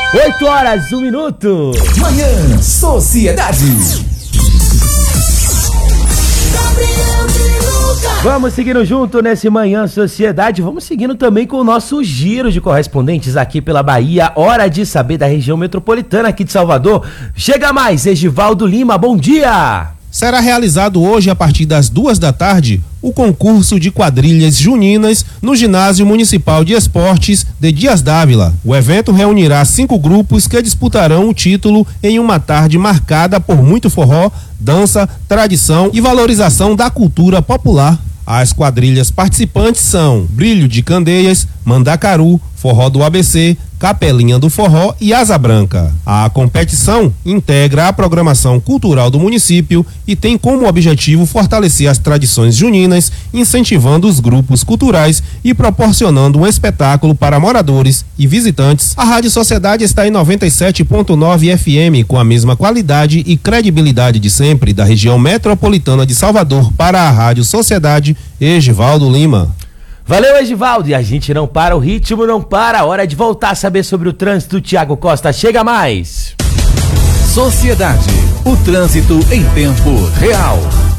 8 horas, 1 minuto. Manhã Sociedade. Vamos seguindo junto nesse Manhã Sociedade, vamos seguindo também com o nosso giro de correspondentes aqui pela Bahia, hora de saber da região metropolitana aqui de Salvador. Chega mais, Egivaldo Lima, bom dia! Será realizado hoje, a partir das 14h, o concurso de quadrilhas juninas no Ginásio Municipal de Esportes de Dias Dávila. O evento reunirá 5 grupos que disputarão o título em uma tarde marcada por muito forró, dança, tradição e valorização da cultura popular. As quadrilhas participantes são Brilho de Candeias, Mandacaru, Forró do ABC, Capelinha do Forró e Asa Branca. A competição integra a programação cultural do município e tem como objetivo fortalecer as tradições juninas, incentivando os grupos culturais e proporcionando um espetáculo para moradores e visitantes. A Rádio Sociedade está em 97.9 FM, com a mesma qualidade e credibilidade de sempre da região metropolitana de Salvador. Para a Rádio Sociedade, Egivaldo Lima. Valeu, Egivaldo, e a gente não para, o ritmo não para, hora de voltar a saber sobre o trânsito. Thiago Costa, chega mais. Sociedade, o trânsito em tempo real.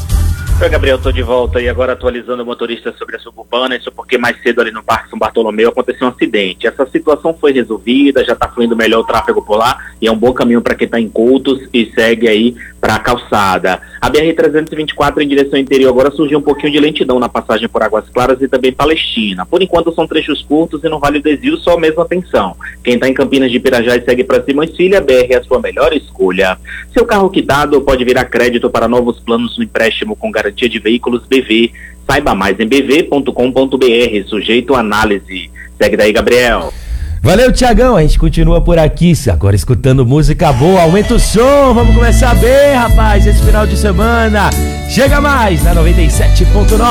Oi, Gabriel, tô de volta e agora atualizando o motorista sobre a suburbana, isso porque mais cedo ali no Parque São Bartolomeu aconteceu um acidente. Essa situação foi resolvida, já está fluindo melhor o tráfego por lá e é um bom caminho para quem está em Coutos e segue aí para a calçada. A BR-324 em direção interior agora surgiu um pouquinho de lentidão na passagem por Águas Claras e também Palestina. Por enquanto são trechos curtos e no Vale do Exil só a mesma atenção. Quem está em Campinas de Pirajá e segue para Simões Filho, a BR é a sua melhor escolha. Seu carro quitado pode virar crédito para novos planos no empréstimo com garantia de veículos BV. Saiba mais em bv.com.br, sujeito a análise. Segue daí, Gabriel. Valeu, Tiagão, a gente continua por aqui, agora escutando música boa, aumenta o som, vamos começar bem, rapaz, esse final de semana. Chega mais na 97.9.